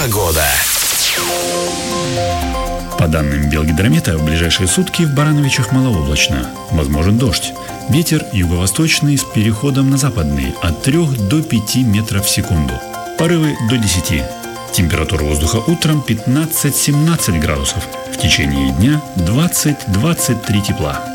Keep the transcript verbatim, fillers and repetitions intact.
Погода. По данным Белгидромета, в ближайшие сутки в Барановичах малооблачно. Возможен дождь. Ветер юго-восточный с переходом на западный от трёх до пяти метров в секунду. Порывы до десяти. Температура воздуха утром пятнадцать-семнадцать градусов. В течение дня двадцать-двадцать три тепла.